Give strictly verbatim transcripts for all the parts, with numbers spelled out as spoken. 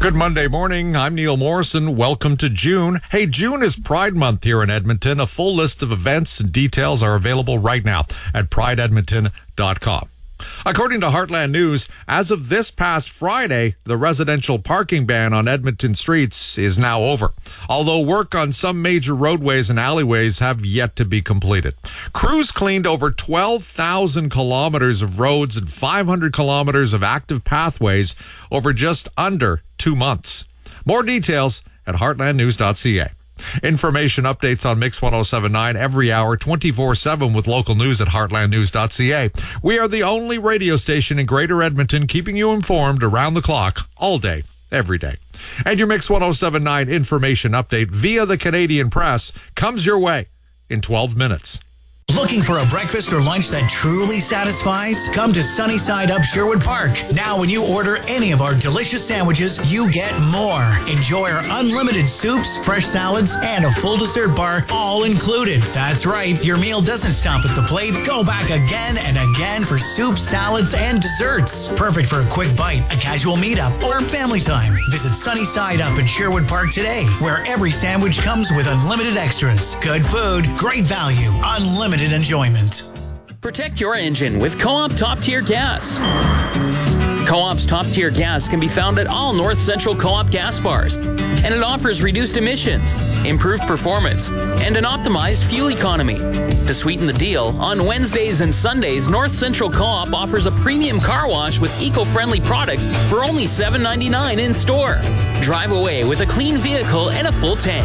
Good Monday morning. I'm Neil Morrison. Welcome to June. Hey, June is Pride Month here in Edmonton. A full list of events and details are available right now at pride edmonton dot com. According to Heartland News, as of this past Friday, the residential parking ban on Edmonton streets is now over, although work on some major roadways and alleyways have yet to be completed. Crews cleaned over twelve thousand kilometers of roads and five hundred kilometers of active pathways over just under two months. More details at heartland news dot c a. Information updates on Mix one oh seven point nine every hour, twenty-four seven with local news at heartland news dot c a. We are the only radio station in Greater Edmonton keeping you informed around the clock, all day, every day. And your Mix one oh seven point nine information update via the Canadian Press comes your way in twelve minutes. Looking for a breakfast or lunch that truly satisfies? Come to Sunnyside Up Sherwood Park. Now when you order any of our delicious sandwiches, you get more. Enjoy our unlimited soups, fresh salads, and a full dessert bar, all included. That's right, your meal doesn't stop at the plate. Go back again and again for soups, salads, and desserts. Perfect for a quick bite, a casual meetup, or family time. Visit Sunnyside Up in Sherwood Park today, where every sandwich comes with unlimited extras. Good food, great value, unlimited enjoyment. Protect your engine with Co-op Top Tier Gas. Co-op's Top Tier Gas can be found at all North Central Co-op gas bars, and it offers reduced emissions, improved performance, and an optimized fuel economy. To sweeten the deal, on Wednesdays and Sundays, North Central Co-op offers a premium car wash with eco-friendly products for only seven ninety-nine in store. Drive away with a clean vehicle and a full tank.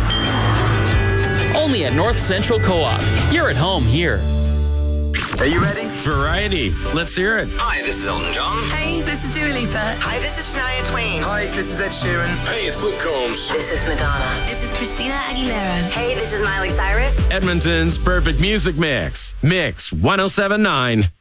Only at North Central Co-op. You're at home here. Are you ready? Variety. Let's hear it. Hi, this is Elton John. Hey, this is Dua Lipa. Hi, this is Shania Twain. Hi, this is Ed Sheeran. Hey, it's Luke Combs. This is Madonna. This is Christina Aguilera. Hey, this is Miley Cyrus. Edmonton's perfect music mix. Mix one oh seven point nine.